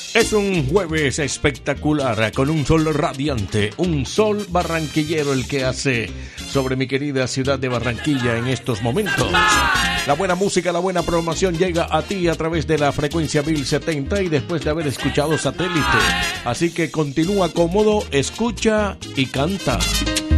Es un jueves espectacular, con un sol radiante, un sol barranquillero el que hace sobre mi querida ciudad de Barranquilla en estos momentos. La buena música, la buena programación llega a ti a través de la frecuencia 1070 y después de haber escuchado satélite. Así que continúa cómodo, escucha y canta.